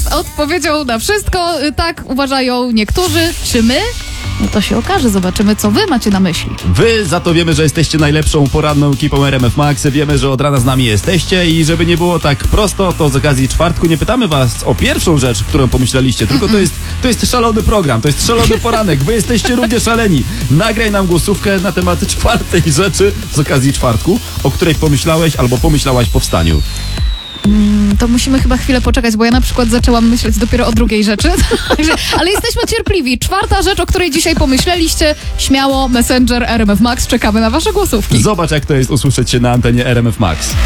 jest odpowiedzią na wszystko. Tak uważają niektórzy. Czy my? No to się okaże, zobaczymy, co wy macie na myśli. Wy za to wiemy, że jesteście najlepszą poranną ekipą RMF Max. Wiemy, że od rana z nami jesteście i żeby nie było tak prosto, to z okazji czwartku nie pytamy was o pierwszą rzecz, którą pomyśleliście, tylko to jest szalony program, to jest szalony poranek. Wy jesteście równie szaleni. Nagraj nam głosówkę na temat czwartej rzeczy z okazji czwartku, o której pomyślałeś albo pomyślałaś po wstaniu. To musimy chyba chwilę poczekać, bo ja na przykład zaczęłam myśleć dopiero o drugiej rzeczy. Ale jesteśmy cierpliwi. Czwarta rzecz, o której dzisiaj pomyśleliście, śmiało, Messenger RMF Max, czekamy na wasze głosówki. Zobacz, jak to jest usłyszeć się na antenie RMF Max.